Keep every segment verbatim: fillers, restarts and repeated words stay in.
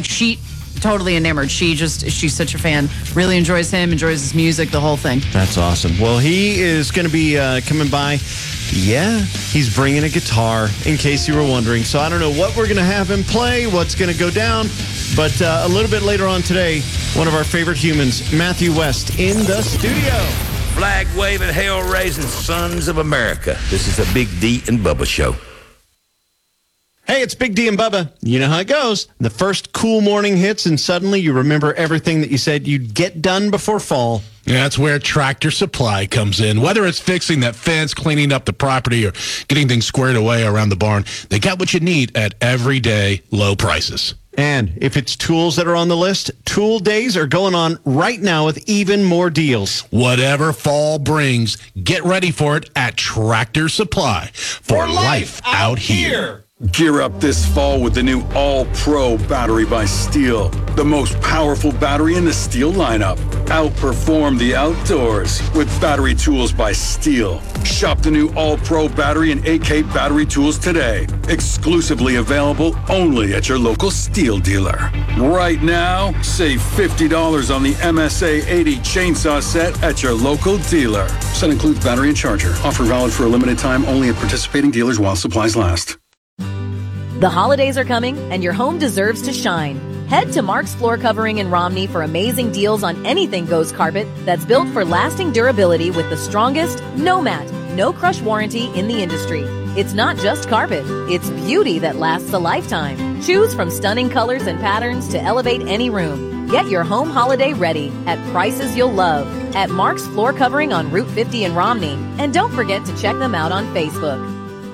like she totally enamored. She just, she's such a fan. Really enjoys him, enjoys his music, the whole thing. That's awesome. Well, he is going to be uh, coming by. Yeah, he's bringing a guitar, in case you were wondering. So I don't know what we're going to have him play, what's going to go down. But uh, a little bit later on today, one of our favorite humans, Matthew West, in the studio. Flag-waving, hell-raising sons of America. This is a Big D and Bubba show. Hey, it's Big D and Bubba. You know how it goes. The first cool morning hits, and suddenly you remember everything that you said you'd get done before fall. Yeah, that's where Tractor Supply comes in. Whether it's fixing that fence, cleaning up the property, or getting things squared away around the barn, they got what you need at everyday low prices. And if it's tools that are on the list, Tool Days are going on right now with even more deals. Whatever fall brings, get ready for it at Tractor Supply for, for life, life out here. here. Gear up this fall with the new All-Pro battery by Steel, the most powerful battery in the Steel lineup. Outperform the outdoors with battery tools by Steel. Shop the new All-Pro battery and A K battery tools today. Exclusively available only at your local Steel dealer. Right now, save fifty dollars on the M S A eighty chainsaw set at your local dealer. Set includes battery and charger. Offer valid for a limited time only at participating dealers while supplies last. The holidays are coming, and your home deserves to shine. Head to Mark's Floor Covering in Romney for amazing deals on anything Ghost carpet that's built for lasting durability with the strongest, no mat, no crush warranty in the industry. It's not just carpet, it's beauty that lasts a lifetime. Choose from stunning colors and patterns to elevate any room. Get your home holiday ready at prices you'll love at Mark's Floor Covering on Route fifty in Romney. And don't forget to check them out on Facebook.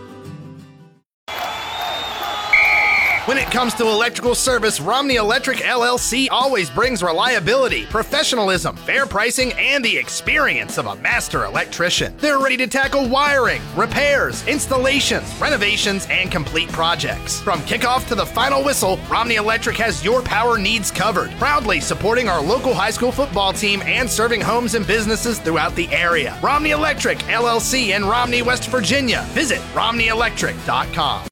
When it comes to electrical service, Romney Electric L L C always brings reliability, professionalism, fair pricing, and the experience of a master electrician. They're ready to tackle wiring, repairs, installations, renovations, and complete projects. From kickoff to the final whistle, Romney Electric has your power needs covered, proudly supporting our local high school football team and serving homes and businesses throughout the area. Romney Electric L L C in Romney, West Virginia. Visit romney electric dot com.